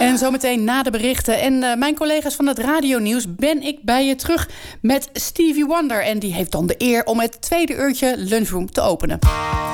En zometeen na de berichten en mijn collega's van het radionieuws ben ik bij je terug met Stevie Wonder. En die heeft dan de eer om het tweede uurtje Lunchroom te openen.